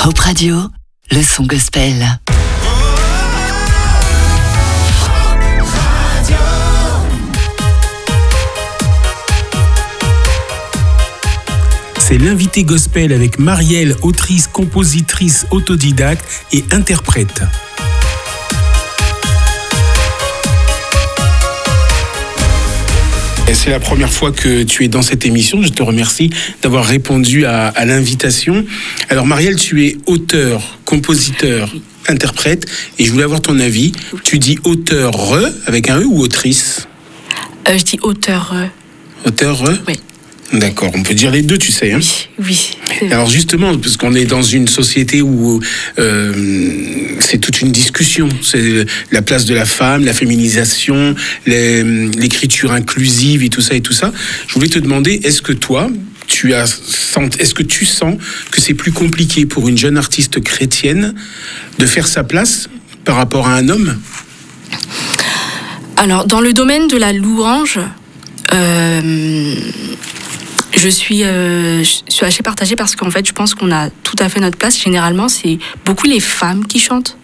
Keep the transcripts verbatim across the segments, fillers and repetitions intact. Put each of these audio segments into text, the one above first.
Hope Radio, le son gospel. C'est l'invité gospel avec Marielle, autrice, compositrice, autodidacte et interprète. Et c'est la première fois que tu es dans cette émission. Je te remercie d'avoir répondu à, à l'invitation. Alors Marielle, tu es auteur, compositeur, interprète, et je voulais avoir ton avis. Tu dis auteur avec un E ou autrice ? euh, Je dis auteur. Auteur Oui. D'accord, on peut dire les deux, tu sais. Hein ? Oui, oui. Alors justement, parce qu'on est dans une société où euh, c'est toute une discussion. C'est la place de la femme, la féminisation, les, l'écriture inclusive et tout ça et tout ça. Je voulais te demander, est-ce que toi, tu as, est-ce que tu sens que c'est plus compliqué pour une jeune artiste chrétienne de faire sa place par rapport à un homme ? Alors, dans le domaine de la louange, euh, je suis, euh, je suis assez partagée parce qu'en fait, je pense qu'on a tout à fait notre place. Généralement, c'est beaucoup les femmes qui chantent.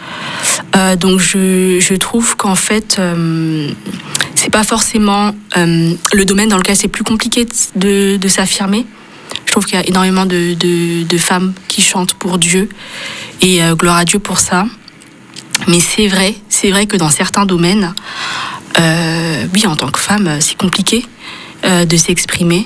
Euh, donc, je, je trouve qu'en fait, euh, c'est pas forcément euh, le domaine dans lequel c'est plus compliqué de, de s'affirmer. Je trouve qu'il y a énormément de, de, de femmes qui chantent pour Dieu et euh, gloire à Dieu pour ça. Mais c'est vrai, c'est vrai que dans certains domaines, euh, oui, en tant que femme, c'est compliqué euh, de s'exprimer.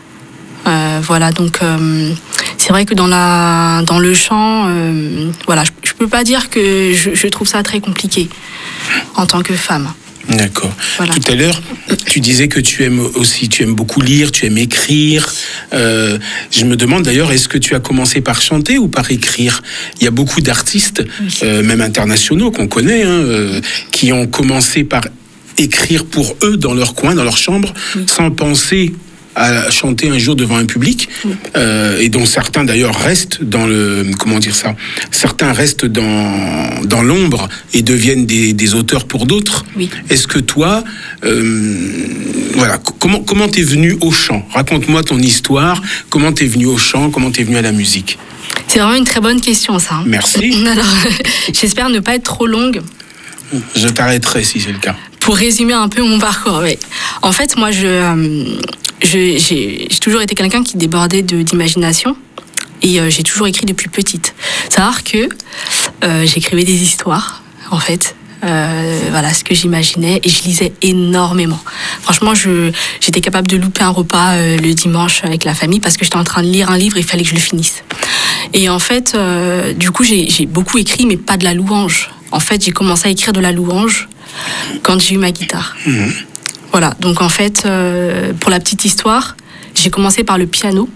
Euh, voilà, donc euh, c'est vrai que dans la dans le chant, euh, voilà, je, je peux pas dire que je, je trouve ça très compliqué en tant que femme. D'accord. Voilà. Tout à l'heure, tu disais que tu aimes aussi, tu aimes beaucoup lire, tu aimes écrire. Euh, je me demande d'ailleurs, est-ce que tu as commencé par chanter ou par écrire ? Il y a beaucoup d'artistes, oui. euh, même internationaux qu'on connaît, hein, euh, qui ont commencé par écrire pour eux dans leur coin, dans leur chambre, oui. sans penser à chanter un jour devant un public, oui. euh, et dont certains d'ailleurs restent dans le, comment dire ça, certains restent dans, dans l'ombre et deviennent des, des auteurs pour d'autres. Oui. Est-ce que toi, euh, voilà, comment, comment t'es venu au chant ? Raconte-moi ton histoire, comment t'es venu au chant, comment t'es venu à la musique ? C'est vraiment une très bonne question, ça. Merci. Alors, j'espère ne pas être trop longue. Je t'arrêterai si c'est le cas. Pour résumer un peu mon parcours, oui. En fait, moi, je, euh, je, j'ai, j'ai toujours été quelqu'un qui débordait de, d'imagination et euh, j'ai toujours écrit depuis petite. Savoir que euh, j'écrivais des histoires, en fait, euh, voilà ce que j'imaginais et je lisais énormément. Franchement, je, j'étais capable de louper un repas euh, le dimanche avec la famille parce que j'étais en train de lire un livre et il fallait que je le finisse. Et en fait, euh, du coup, j'ai, j'ai beaucoup écrit, mais pas de la louange. En fait, j'ai commencé à écrire de la louange quand j'ai eu ma guitare. Mmh. Voilà, donc en fait, euh, pour la petite histoire, j'ai commencé par le piano,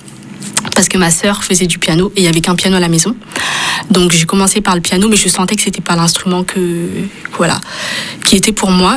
parce que ma sœur faisait du piano, et il n'y avait qu'un piano à la maison. Donc j'ai commencé par le piano, mais je sentais que c'était pas l'instrument que, voilà, qui était pour moi.